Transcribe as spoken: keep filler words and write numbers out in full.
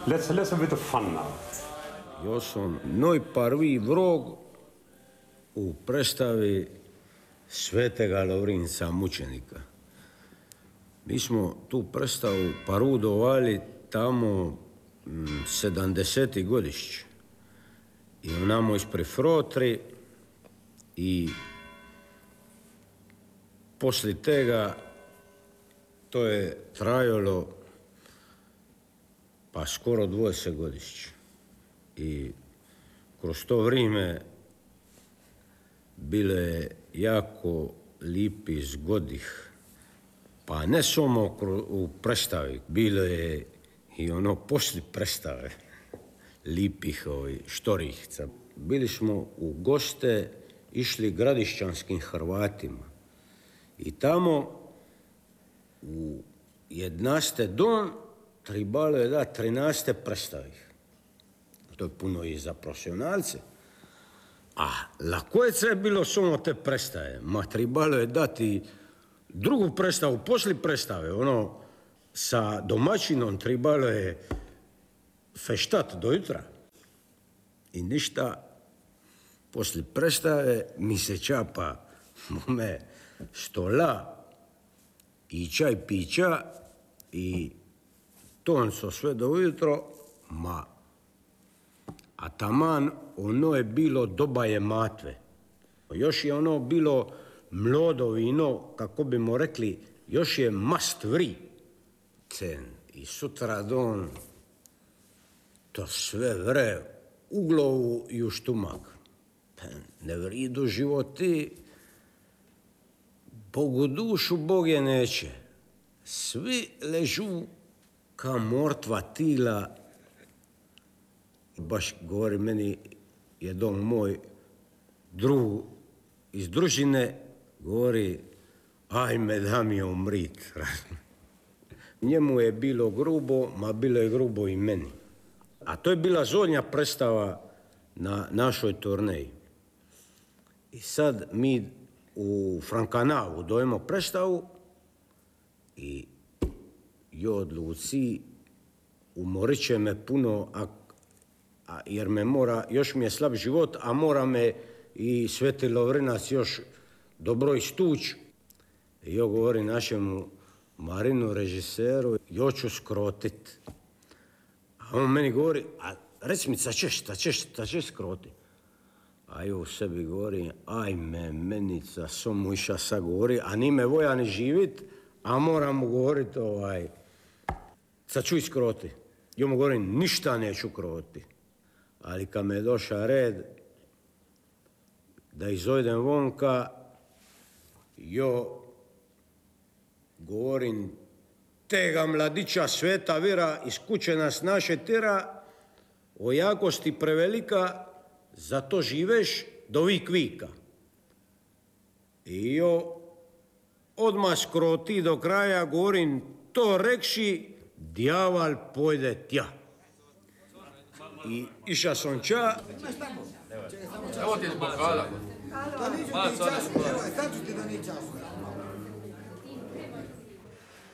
let's, let's have a bit of fun now. Jo sam najprvi vrog u predstavi Svetega Lovrinca mučenika. Mi smo tu predstavu parudovali tamo sedamdesetih godišća. I onamo ispred Frotri i poslije tega to je trajalo pa skoro dvadeset godišća. I kroz to vrijeme bilo je jako lipi zgodih. Pa ne samo u predstavi, bilo je i ono poslije predstave lipih štorihca. Bili smo u goste, išli gradišćanskim Hrvatima. I tamo u jednaeste don trebalo je da trinaeste predstavi. To je puno i za profesionalce. A lako je bilo samo te predstave. Ma trebalo je dati drugu predstavu, poslije predstave, ono, sa domaćinom trebalo je feštat do jutra. I ništa, poslije predstave mi se čapa mome stola i čaj pića i tonco sve do ujutro, ma, a taman ono je bilo doba je matve. Još je ono bilo mlodo vino, kako bimo rekli, još je must vri. Cen. I sutra don to sve vre u glavu i u štumak. Ne vridu životi, Bogu dušu Bog je neće. Svi ležu ka mortva tila. Baš govori meni jedan moj drug iz družine, govori, ajme da mi umrit. Njemu je bilo grubo, ma bilo je grubo i meni. A to je bila zadnja predstava na našoj turneji. I sad mi u Frankanavu dojemo predstavu i jo odluci umorit će me puno, a, a, jer me mora, još mi je slab život, a mora me i Sveti Lovrinac još dobro istuć. I jo govori našemu Marinu, režiseru, jo ću skrotit. A on meni govori, a reci mi, šta ćeš, šta ćeš, šta ćeš skrotit? A jo u sebi govori, ajme, menica, sam mu iša sad govori, a ni me voja ni živit, a moram mu govorit, ovaj, sad ću iskroti. Jo mu govori, ništa neću kroti. Ali kad me je došao red da izojdem vonka, jo govorim, tega mladića sveta vira iz kuće nas naše tira, o jakosti prevelika, zato živeš do vik vika. I jo odmah skroti do kraja, govorim, to rekši, djaval pojde tja. I iša sam ča. Evo ti je zbog hala. Malo sad ću ti doniti času.